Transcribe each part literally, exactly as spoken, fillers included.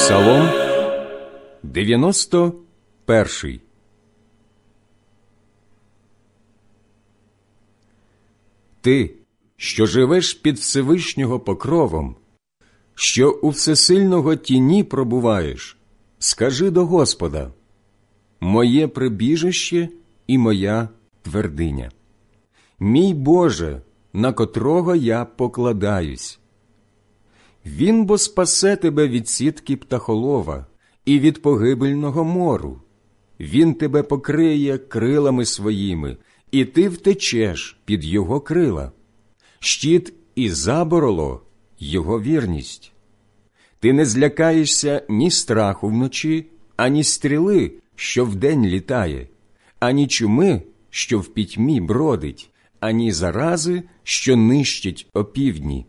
Псалом дев'яносто перший. Ти, що живеш під Всевишнього покровом, що у всесильного тіні пробуваєш, скажи до Господа: «Моє прибіжище і моя твердиня, мій Боже, на котрого я покладаюсь». Він бо спасе тебе від сітки птахолова і від погибельного мору. Він тебе покриє крилами своїми, і ти втечеш під його крила. Щит і забороло – його вірність. Ти не злякаєшся ні страху вночі, ані стріли, що вдень літає, ані чуми, що в пітьмі бродить, ані зарази, що нищить опівдні.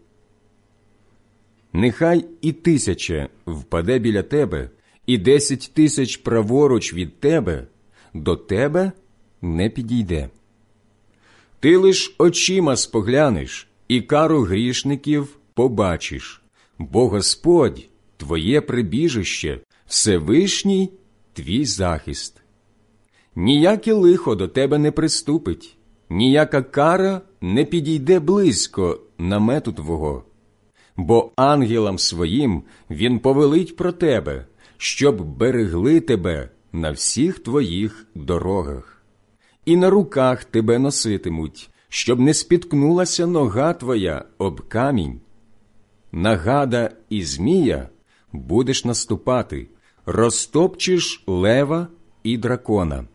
Нехай і тисяча впаде біля тебе, і десять тисяч праворуч від тебе, до тебе не підійде. Ти лиш очима споглянеш, і кару грішників побачиш, бо Господь – твоє прибіжище, Всевишній – твій захист. Ніяке лихо до тебе не приступить, ніяка кара не підійде близько намету твого. Бо ангелам своїм він повелить про тебе, щоб берегли тебе на всіх твоїх дорогах. І на руках тебе носитимуть, щоб не спіткнулася нога твоя об камінь. На гада і змія будеш наступати, розтопчеш лева і дракона.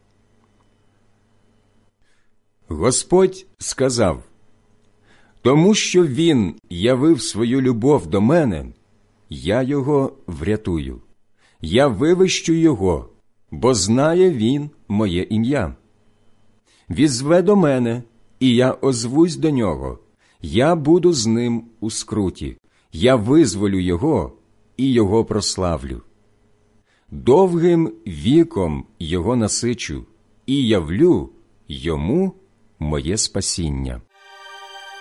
Господь сказав: «Тому що він явив свою любов до мене, я його врятую. Я вивищу його, бо знає він моє ім'я. Візве до мене, і я озвусь до нього. Я буду з ним у скруті. Я визволю його і його прославлю. Довгим віком його насичу і явлю йому моє спасіння».